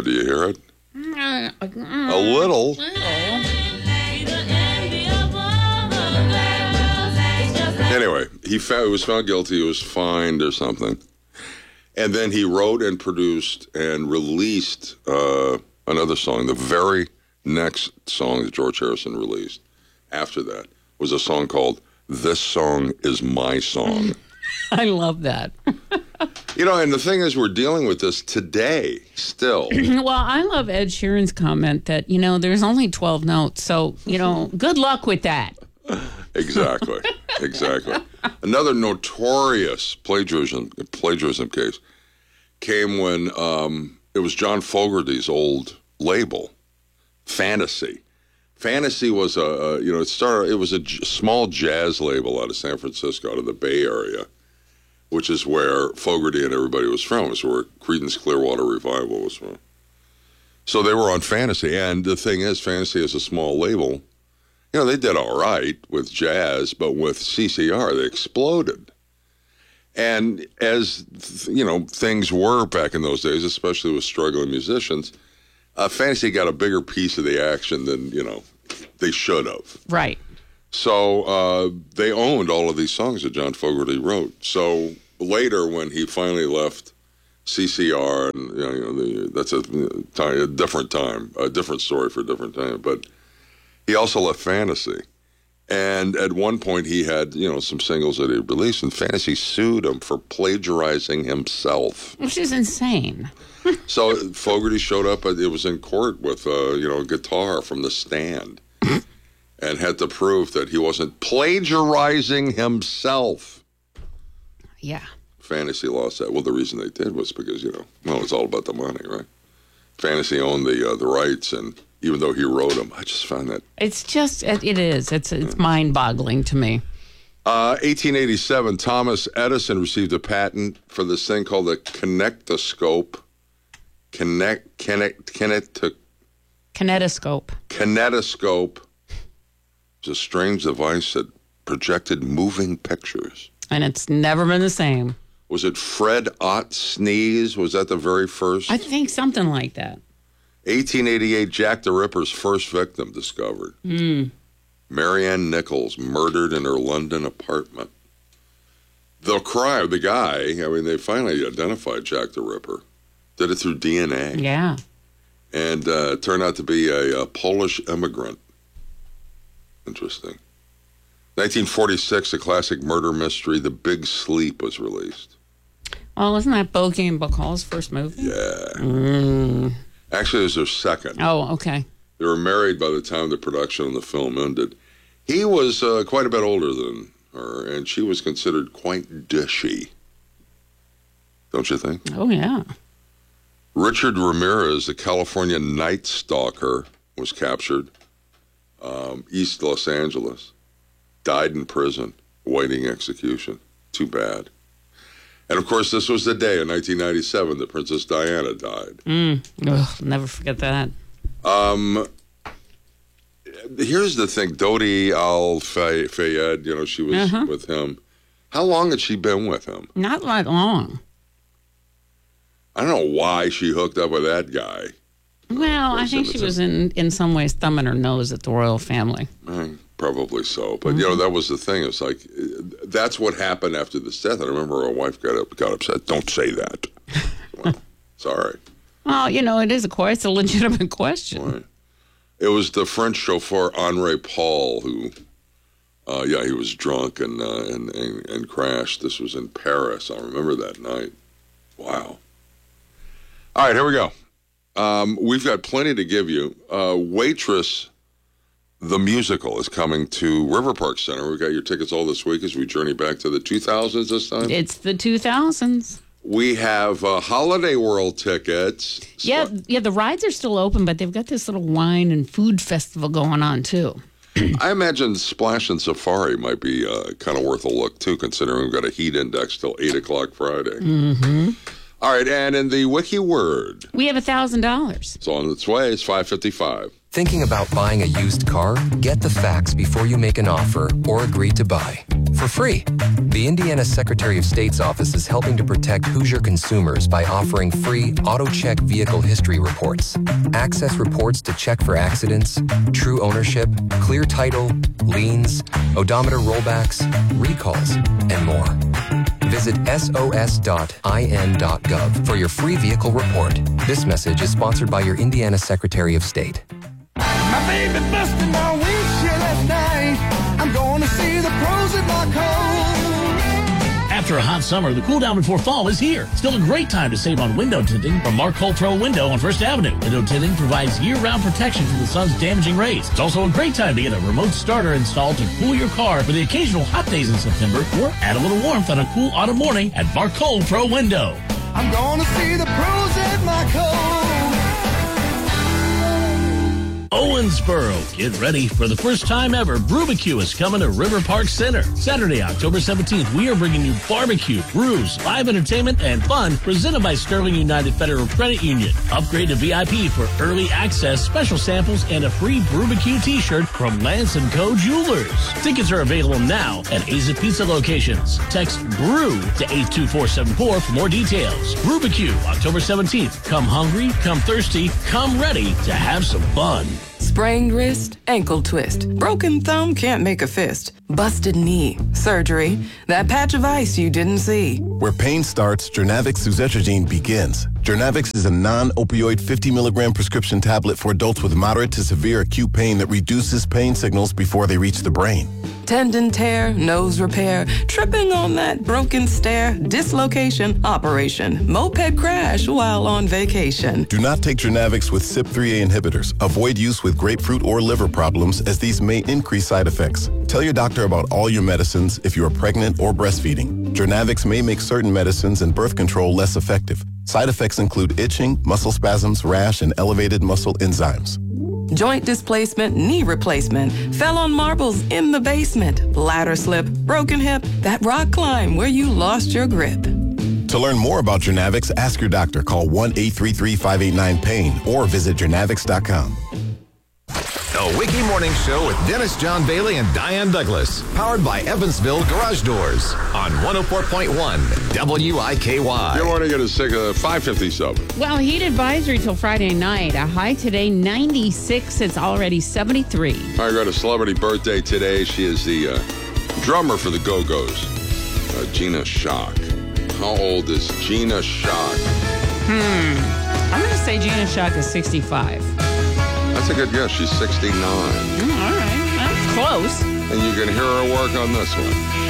Do you hear it? A little. Anyway, he was found guilty. He was fined or something. And then he wrote and produced and released another song. The very next song that George Harrison released after that was a song called This Song Is My Song. I love that. And the thing is, we're dealing with this today still. Well, I love Ed Sheeran's comment that, there's only 12 notes. So, good luck with that. Exactly. Another notorious plagiarism case came when it was John Fogerty's old label, Fantasy. Fantasy was it was a small jazz label out of San Francisco, out of the Bay Area, which is where Fogerty and everybody was from. It's where Creedence Clearwater Revival was from. So they were on Fantasy, and the thing is, Fantasy is a small label. They did all right with jazz, but with CCR, they exploded. And as, things were back in those days, especially with struggling musicians, Fantasy got a bigger piece of the action than, they should have. Right. So they owned all of these songs that John Fogerty wrote. So later, when he finally left CCR, and that's a different time, a different story for a different time, but he also left Fantasy. And at one point, he had, some singles that he released, and Fantasy sued him for plagiarizing himself. Which is insane. So Fogerty showed up, it was in court with, a guitar from the stand, and had to prove that he wasn't plagiarizing himself. Yeah. Fantasy lost that. Well, the reason they did was because, it's all about the money, right? Fantasy owned the rights, and even though he wrote them, I just found that. It is. It's mind-boggling to me. 1887, Thomas Edison received a patent for this thing called the kinetoscope. Kinetoscope. Kinetoscope. It's a strange device that projected moving pictures. And it's never been the same. Was it Fred Ott Sneeze? Was that the very first? I think something like that. 1888, Jack the Ripper's first victim discovered. Marianne Nichols, murdered in her London apartment. The guy, they finally identified Jack the Ripper. Did it through DNA. Yeah. And turned out to be a Polish immigrant. Interesting. 1946, the classic murder mystery, The Big Sleep, was released. Oh, wasn't that Bogey Bacall's first movie? Yeah. Actually, it was their second. Oh, okay. They were married by the time the production of the film ended. He was quite a bit older than her, and she was considered quite dishy. Don't you think? Oh, yeah. Richard Ramirez, the California Night Stalker, was captured. East Los Angeles. Died in prison, awaiting execution. Too bad. And, of course, this was the day in 1997 that Princess Diana died. Never forget that. Here's the thing. Dodi Al-Fayed, she was with him. How long had she been with him? Not that long. I don't know why she hooked up with that guy. Well, I think she was in some ways thumbing her nose at the royal family. Probably so. But, that was the thing. It's like, that's what happened after this death. I remember her wife got upset. Don't say that. Well, sorry. Well, it is it's a legitimate question. Right. It was the French chauffeur Henri Paul who, he was drunk and crashed. This was in Paris. I remember that night. Wow. All right, here we go. We've got plenty to give you. Waitress, the musical, is coming to River Park Center. We've got your tickets all this week as we journey back to the 2000s this time. It's the 2000s. We have Holiday World tickets. Yeah, the rides are still open, but they've got this little wine and food festival going on, too. I imagine Splash and Safari might be kind of worth a look, too, considering we've got a heat index till 8 o'clock Friday. Mm-hmm. All right, and in the Wiki Word, we have $1,000. It's on its way. It's 5:55. Thinking about buying a used car? Get the facts before you make an offer or agree to buy. For free. The Indiana Secretary of State's office is helping to protect Hoosier consumers by offering free AutoCheck vehicle history reports. Access reports to check for accidents, true ownership, clear title, liens, odometer rollbacks, recalls, and more. Visit sos.in.gov for your free vehicle report. This message is sponsored by your Indiana Secretary of State. My baby busted my windshield last night. I'm going to see the pros at Mark Cole. After a hot summer, the cool down before fall is here. Still a great time to save on window tinting from Mark Cole Pro Window on First Avenue. Window tinting provides year-round protection from the sun's damaging rays. It's also a great time to get a remote starter installed to cool your car for the occasional hot days in September, or add a little warmth on a cool autumn morning at Mark Cole Pro Window. I'm going to see the pros at Mark Cole. Owensboro, get ready for the first time ever. BBQ is coming to River Park Center. Saturday, October 17th, we are bringing you barbecue, brews, live entertainment, and fun presented by Sterling United Federal Credit Union. Upgrade to VIP for early access, special samples, and a free BBQ t-shirt from Lance & Co. Jewelers. Tickets are available now at Aza Pizza locations. Text BREW to 82474 for more details. BBQ, October 17th. Come hungry, come thirsty, come ready to have some fun. Sprained wrist, ankle twist, broken thumb can't make a fist, busted knee, surgery, that patch of ice you didn't see. Where pain starts, Jernavix suzetrigine begins. Jernavix is a non-opioid 50 milligram prescription tablet for adults with moderate to severe acute pain that reduces pain signals before they reach the brain. Tendon tear, nose repair, tripping on that broken stair, dislocation, operation, moped crash while on vacation. Do not take Jernavix with CYP3A inhibitors. Avoid use with grapefruit or liver problems, as these may increase side effects. Tell your doctor about all your medicines if you are pregnant or breastfeeding. Jernavix may make certain medicines and birth control less effective. Side effects include itching, muscle spasms, rash, and elevated muscle enzymes. Joint displacement, knee replacement, fell on marbles in the basement, ladder slip, broken hip, that rock climb where you lost your grip. To learn more about Jernavix, ask your doctor. Call 1-833-589-PAIN or visit Jernavix.com. The Wiki Morning Show with Dennis John Bailey and Diane Douglas. Powered by Evansville Garage Doors on 104.1 WIKY. Good morning, it is 5:57. Well, heat advisory till Friday night. A high today, 96. It's already 73. I got a celebrity birthday today. She is the drummer for the Go-Go's, Gina Shock. How old is Gina Shock? I'm going to say Gina Shock is 65. That's a good guess. She's 69. All right. That's close. And you can hear her work on this one.